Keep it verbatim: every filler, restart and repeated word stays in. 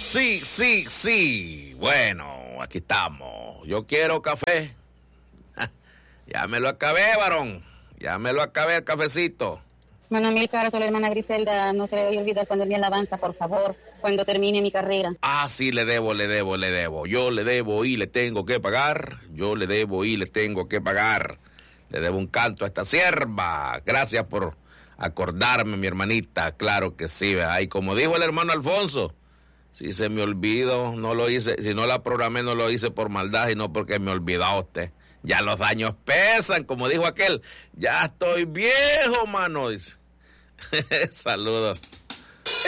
Sí, sí, sí. Bueno, aquí estamos. Yo quiero café. Ya me lo acabé, varón. Ya me lo acabé el cafecito. Hermana Milcar, soy la hermana Griselda. No se le vaya a olvidar cuando el día alabanza, por favor, cuando termine mi carrera. Ah, sí, le debo, le debo, le debo. Yo le debo y le tengo que pagar. Yo le debo y le tengo que pagar. Le debo un canto a esta sierva. Gracias por acordarme, mi hermanita. Claro que sí, ¿verdad? Y como dijo el hermano Alfonso, si se me olvidó, no lo hice. Si no la programé, no lo hice por maldad y no porque me olvidó usted. Ya los daños pesan, como dijo aquel. Ya estoy viejo, mano, dice. Saludos.